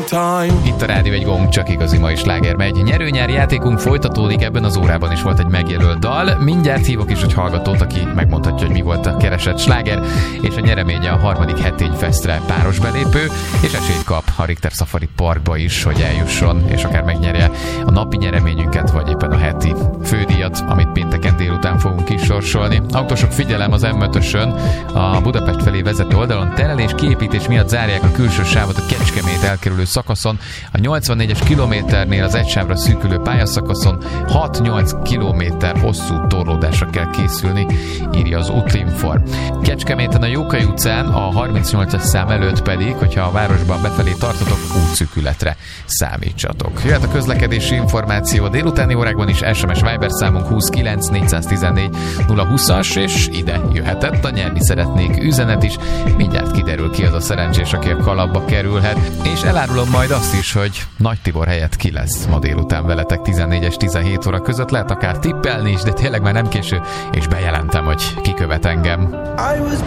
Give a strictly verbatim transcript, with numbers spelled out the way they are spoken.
Itt a Rádió Egy Gong, csak igazi mai sláger megy. Nyerő-nyár játékunk folytatódik, ebben az órában is volt egy megjelölt dal. Mindjárt hívok is egy hallgatót, aki megmondhatja, hogy mi volt a keresett sláger, és a nyereménye a harmadik Hetényfestre páros belépő, és esélyt kap a Richter Safari Parkba is, hogy eljusson, és akár megnyerje a napi nyereményünket, vagy éppen a heti fődíjat, amit pénteken délután fogunk kisorsolni. Autósok, figyelem, az em ötösön a Budapest felé vezető oldalon terelés, kiépítés miatt zárják a külső sávot a Kecskemét elkerülő szakaszon. A nyolcvannégyes kilométernél az egysávra szűkülő pályaszakaszon hat-nyolc kilométer hosszú torlódásra kell készülni, írja az Útinform. Kecskeméten a Jókai utcán a harmincnyolcas szám előtt pedig, hogyha a városban befelé tartotok, útszűkületre számítsatok. Jöhet a közlekedési információ a délutáni órákban is, es em es Viber számunk huszonkilenc négyszáztizennégy nulla húszas, és ide jöhetett a nyerni szeretnék üzenet is. Mindjárt kiderül, ki az a szerencsés, aki a kalapba kerülhet, és elárulom majd azt is, hogy Nagy Tibor helyett ki lesz ma délután veletek tizennégy és tizenhét óra között. Lehet akár tippelni is, de tényleg már nem késő, és bejelentem, hogy ki követ engem. I was